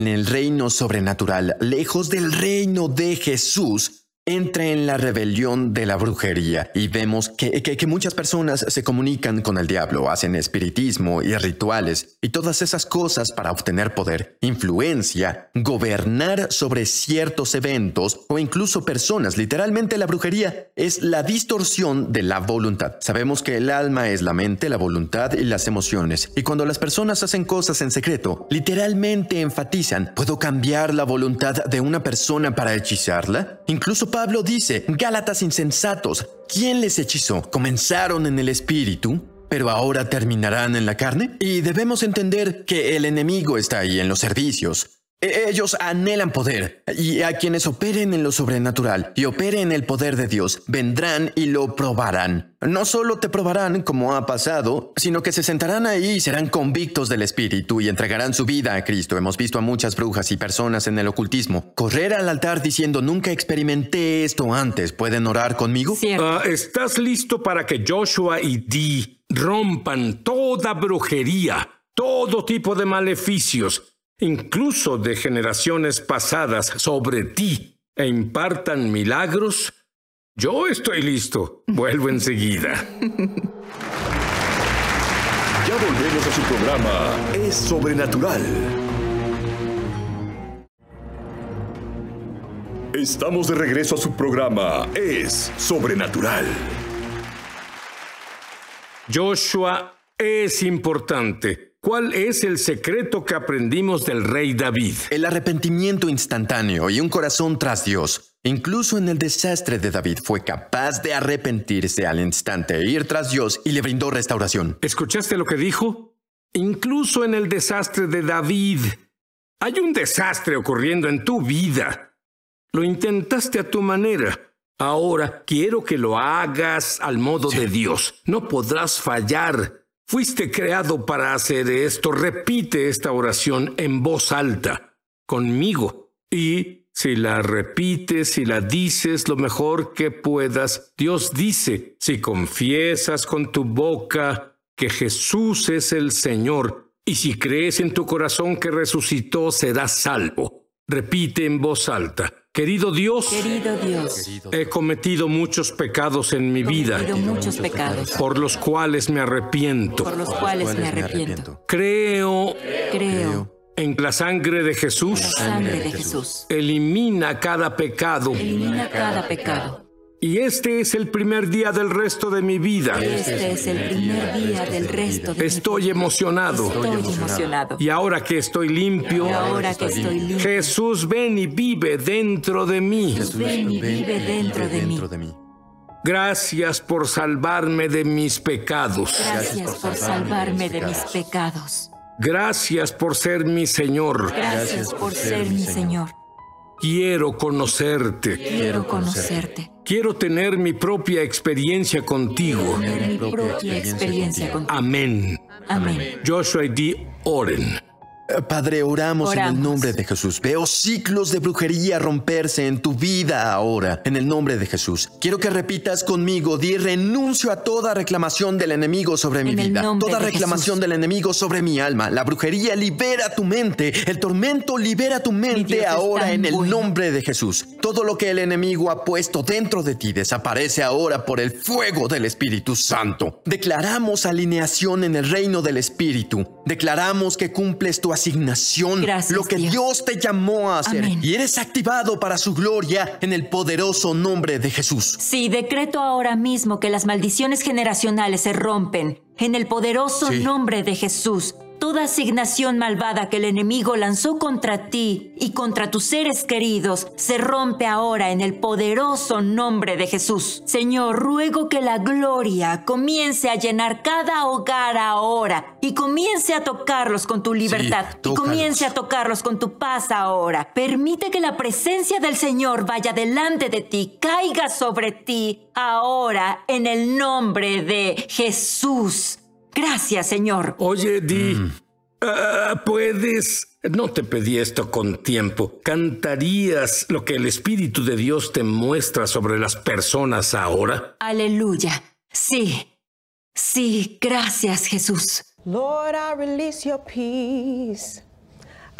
en el reino sobrenatural, lejos del reino de Jesús, entra en la rebelión de la brujería y vemos que muchas personas se comunican con el diablo, hacen espiritismo y rituales y todas esas cosas para obtener poder, influencia, gobernar sobre ciertos eventos o incluso personas. Literalmente la brujería es la distorsión de la voluntad. Sabemos que el alma es la mente, la voluntad y las emociones. Y cuando las personas hacen cosas en secreto, literalmente enfatizan: ¿puedo cambiar la voluntad de una persona para hechizarla? Incluso Pablo dice: Gálatas insensatos, ¿quién les hechizó? ¿Comenzaron en el espíritu, pero ahora terminarán en la carne? Y debemos entender que el enemigo está ahí en los servicios. Ellos anhelan poder, y a quienes operen en lo sobrenatural y operen en el poder de Dios, vendrán y lo probarán. No solo te probarán como ha pasado, sino que se sentarán ahí y serán convictos del espíritu y entregarán su vida a Cristo. Hemos visto a muchas brujas y personas en el ocultismo correr al altar diciendo: nunca experimenté esto antes, ¿pueden orar conmigo? ¿Estás listo para que Joshua y Dee rompan toda brujería, todo tipo de maleficios, incluso de generaciones pasadas, sobre ti, e impartan milagros? Yo estoy listo. Vuelvo enseguida. Ya volvemos a su programa Es Sobrenatural. Estamos de regreso a su programa Es Sobrenatural. Joshua, es importante. ¿Cuál es el secreto que aprendimos del rey David? El arrepentimiento instantáneo y un corazón tras Dios. Incluso en el desastre de David fue capaz de arrepentirse al instante e ir tras Dios y le brindó restauración. ¿Escuchaste lo que dijo? Incluso en el desastre de David. Hay un desastre ocurriendo en tu vida. Lo intentaste a tu manera. Ahora quiero que lo hagas al modo de Dios. No podrás fallar. Fuiste creado para hacer esto. Repite esta oración en voz alta, conmigo. Y si la repites y la dices lo mejor que puedas, Dios dice: si confiesas con tu boca que Jesús es el Señor, y si crees en tu corazón que resucitó, serás salvo. Repite en voz alta: querido Dios, he cometido muchos pecados en mi vida, por los cuales me arrepiento. Creo en la sangre de Jesús. Elimina cada pecado. Y este es el primer día del resto de mi vida. Estoy emocionado. Y ahora que estoy limpio, Jesús, ven y vive dentro de mí. Gracias por salvarme de mis pecados. Gracias por ser mi Señor. Quiero conocerte. Quiero tener mi propia experiencia contigo. Amén. Joshua y Dee, oren. Padre, oramos en el nombre de Jesús. Veo ciclos de brujería romperse en tu vida ahora, en el nombre de Jesús. Quiero que repitas conmigo: Di, renuncio a toda reclamación del enemigo sobre mi vida, toda reclamación del enemigo sobre mi alma. La brujería libera tu mente, el tormento libera tu mente ahora en el nombre de Jesús. Todo lo que el enemigo ha puesto dentro de ti desaparece ahora por el fuego del Espíritu Santo. Declaramos alineación en el reino del Espíritu. Declaramos que cumples tu asignación, lo que Dios te llamó a hacer. Amén. Y eres activado para su gloria en el poderoso nombre de Jesús. Sí, decreto ahora mismo que las maldiciones generacionales se rompen en el poderoso nombre de Jesús. Toda asignación malvada que el enemigo lanzó contra ti y contra tus seres queridos se rompe ahora en el poderoso nombre de Jesús. Señor, ruego que la gloria comience a llenar cada hogar ahora y comience a tocarlos con tu libertad y comience a tocarlos con tu paz ahora. Permite que la presencia del Señor vaya delante de ti, caiga sobre ti ahora en el nombre de Jesús. Gracias, Señor. Oye, Dee, ¿puedes? No te pedí esto con tiempo. ¿Cantarías lo que el Espíritu de Dios te muestra sobre las personas ahora? Aleluya. Sí, gracias, Jesús. Lord, I release your peace.